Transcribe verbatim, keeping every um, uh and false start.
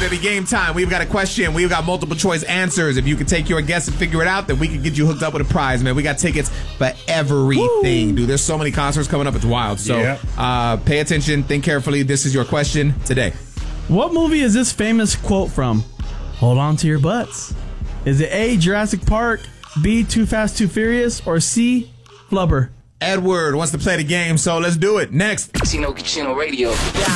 baby. Game time. We've got a question. We've got multiple choice answers. If you can take your guess and figure it out, then we can get you hooked up with a prize, man. We got tickets for everything, Woo. dude. There's so many concerts coming up. It's wild. So yep. uh, pay attention. Think carefully. This is your question today. What movie is this famous quote from? Hold on to your butts. Is it A, Jurassic Park, B, Too Fast, Too Furious, or C, Flubber? Edward wants to play the game, so let's do it. Next. Chino Chino Radio.